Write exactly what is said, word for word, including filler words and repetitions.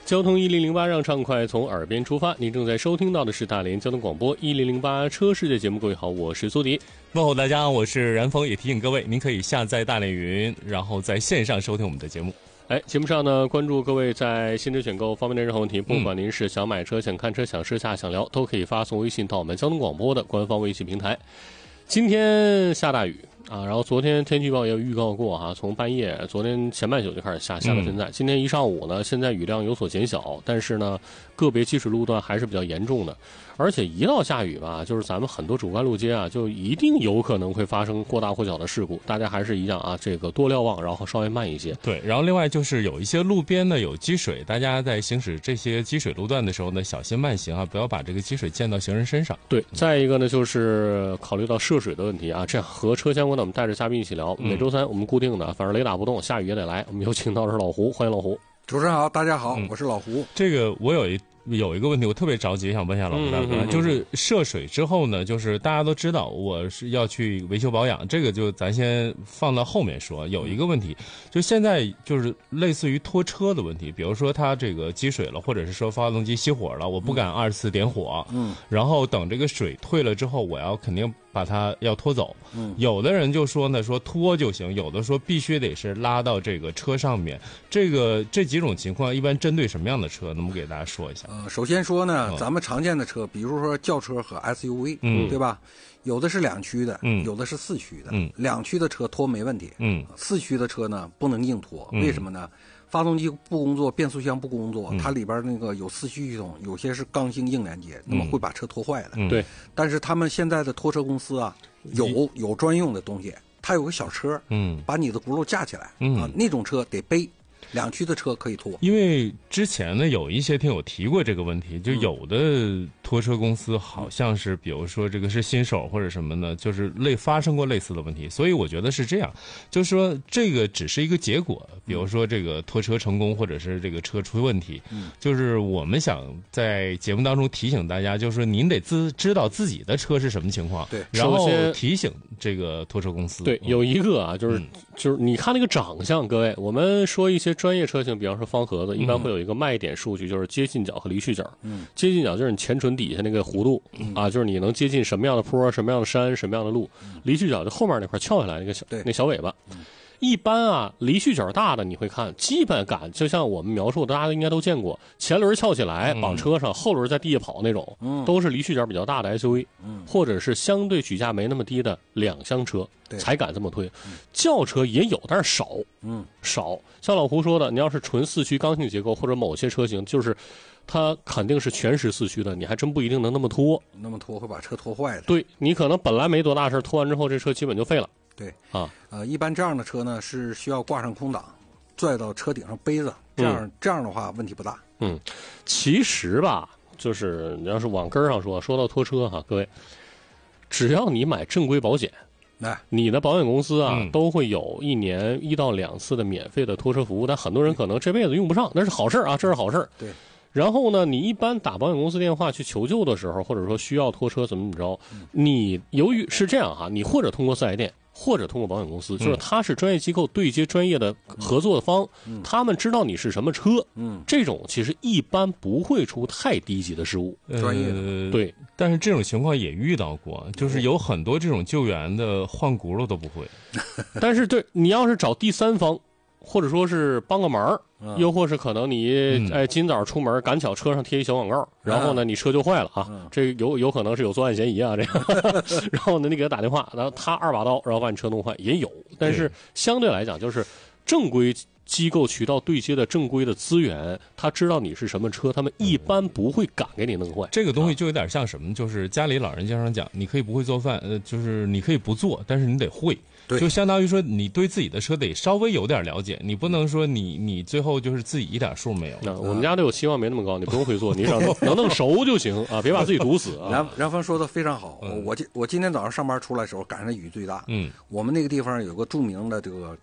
交通一零零八让畅快从耳边出发，您正在收听到的是大连交通广播一零零八车世界节目。各位好，我是苏迪。 问候大家，我是然峰，也提醒各位，您可以下载大连云，然后在线上收听我们的节目。 哎，节目上呢，关注各位在新车选购方面的任何问题，不管您是想买车、想看车、想试驾、想聊，都可以发送微信到我们交通广播的官方微信平台。今天下大雨啊，然后昨天天气预报也有预告过哈、啊，从半夜昨天前半宿就开始下，下到现在。嗯、今天一上午呢，现在雨量有所减小，但是呢，个别积水路段还是比较严重的。而且一到下雨吧，就是咱们很多主干路街啊，就一定有可能会发生或大或小的事故。大家还是一样啊，这个多瞭望，然后稍微慢一些。 对，然后另外就是有一些路边呢有积水，大家在行驶这些积水路段的时候呢，小心慢行啊，不要把这个积水溅到行人身上。 对，再一个呢，就是考虑到涉水的问题啊，这样和车相关的我们带着嘉宾一起聊。每周三我们固定的，反正雷打不动，下雨也得来。我们有请到的是老胡，欢迎老胡。 主持人好，大家好，嗯、我是老胡。 这个我有一。有一个问题我特别着急想问一下老胡大哥、嗯、就是涉水之后呢，就是大家都知道我是要去维修保养，这个就咱先放到后面说。有一个问题就现在就是类似于拖车的问题，比如说它这个积水了，或者是说发动机熄火了，我不敢二次点火，嗯，然后等这个水退了之后，我要肯定把它要拖走。嗯，有的人就说呢，说拖就行，有的说必须得是拉到这个车上面。这个这几种情况一般针对什么样的车？能不能给大家说一下？ 呃，首先说呢，咱们常见的车，比如说轿车和 S U V， 嗯， 对吧？有的是两驱的， 嗯， 有的是四驱的， 嗯， 两驱的车拖没问题， 嗯， 四驱的车呢不能硬拖，为什么呢？发动机不工作，变速箱不工作， 嗯、 它里边那个有四驱系统，有些是刚性硬连接，那么会把车拖坏的。 嗯、 对， 但是他们现在的拖车公司啊，有有专用的东西，它有个小车， 嗯， 把你的轱辘架起来， 嗯啊，那种车得背。两驱的车可以拖， 因为之前呢有一些听友提过这个问题，就有的拖车公司好像是，比如说这个是新手或者什么呢，就是类发生过类似的问题，所以我觉得是这样，就是说这个只是一个结果，比如说这个拖车成功，或者是这个车出问题，嗯，就是我们想在节目当中提醒大家，就是说您得自知道自己的车是什么情况， 对， 然后提醒这个拖车公司。 对，有一个啊，就是、嗯、就是你看那个长相，各位，我们说一些。专业车型，比方说方盒子，一般会有一个卖点数据，就是接近角和离去角。嗯，接近角就是你前唇底下那个弧度、嗯、啊，就是你能接近什么样的坡、什么样的山、什么样的路。嗯、离去角就后面那块翘下来那个小那小尾巴。嗯、一般啊，离去角大的你会看，基本感就像我们描述，大家应该都见过，前轮翘起来绑车上，嗯、后轮在地下跑那种，嗯、都是离去角比较大的 S U V，嗯、或者是相对举架没那么低的两厢车。才敢这么推，轿车也有，但是少，嗯，少。像老胡说的，你要是纯四驱刚性结构或者某些车型，就是它肯定是全时四驱的，你还真不一定能那么拖， 那么拖会把车拖坏的。 对，你可能本来没多大事，拖完之后这车基本就废了。 对啊， 呃，一般这样的车呢是需要挂上空挡，拽到车顶上背着，这样、嗯、这样的话问题不大。 嗯，其实吧，就是你要是往根上说，说到拖车哈，各位，只要你买正规保险。你的保险公司啊、嗯、都会有一年一到两次的免费的拖车服务，但很多人可能这辈子用不上，那是好事啊，这是好事。 对。 然后呢，你一般打保险公司电话去求救的时候，或者说需要拖车怎么怎么着，嗯、你由于是这样哈，你或者通过四 S 店，或者通过保险公司，就是他是专业机构对接专业的合作方，嗯、他们知道你是什么车，嗯，这种其实一般不会出太低级的失误， 专业的对。 但是这种情况也遇到过，就是有很多这种救援的换轱辘都不会。 但是对你要是找第三方，或者说是帮个忙，嗯、又或是可能你、嗯、哎今早出门赶巧车上贴一小广告，然后呢你车就坏了啊，嗯、这有有可能是有作案嫌疑啊这个。然后呢你给他打电话，然后他二把刀，然后把你车弄坏也有，但是相对来讲就是正规机构渠道对接的正规的资源，他知道你是什么车，他们一般不会敢给你弄坏。 这个东西就有点像什么，就是家里老人经常讲，你可以不会做饭，呃，就是你可以不做，但是你得会。就相当于说你对自己的车得稍微有点了解，你不能说你你最后就是自己一点数没有。 那我们家对我期望没那么高，你不用会做，你只要能弄熟就行啊，别把自己堵死啊。 然然峰说的非常好，嗯、我今我今天早上上班出来的时候赶上雨最大，嗯，我们那个地方有个著名的这个